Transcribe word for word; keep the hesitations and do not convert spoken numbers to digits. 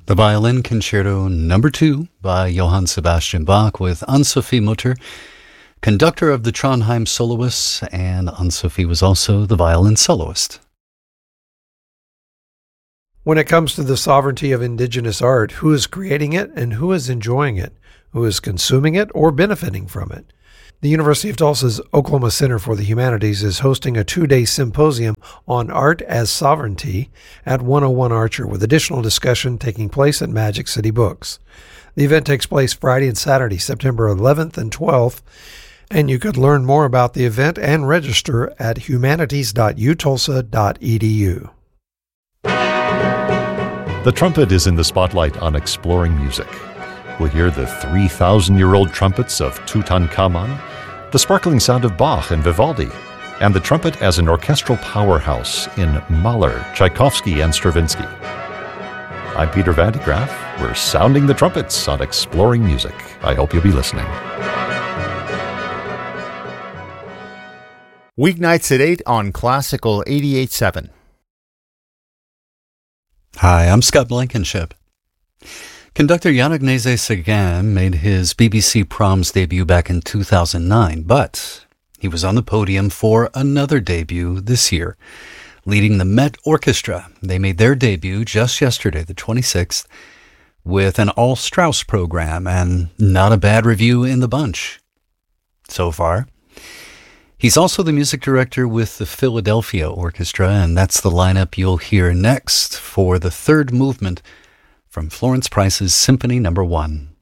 The Violin Concerto Number two by Johann Sebastian Bach with Anne-Sophie Mutter, conductor of the Trondheim Soloists, and Anne-Sophie was also the violin soloist. When it comes to the sovereignty of indigenous art, who is creating it and who is enjoying it? Who is consuming it or benefiting from it? The University of Tulsa's Oklahoma Center for the Humanities is hosting a two-day symposium on art as sovereignty at one oh one Archer, with additional discussion taking place at Magic City Books. The event takes place Friday and Saturday, September eleventh and twelfth, and you could learn more about the event and register at humanities dot u tulsa dot e d u. The trumpet is in the spotlight on Exploring Music. We'll hear the three thousand year old trumpets of Tutankhamun, the sparkling sound of Bach and Vivaldi, and the trumpet as an orchestral powerhouse in Mahler, Tchaikovsky, and Stravinsky. I'm Peter Van de Graaff. We're sounding the trumpets on Exploring Music. I hope you'll be listening. Weeknights at eight on Classical eighty-eight point seven. Hi, I'm Scott Blankenship. Conductor Jan Agnese Seguin made his B B C Proms debut back in two thousand nine, but he was on the podium for another debut this year, leading the Met Orchestra. They made their debut just yesterday, the twenty-sixth, with an all-Strauss program, and not a bad review in the bunch so far. He's also the music director with the Philadelphia Orchestra, and that's the lineup you'll hear next for the third movement from Florence Price's Symphony Number One.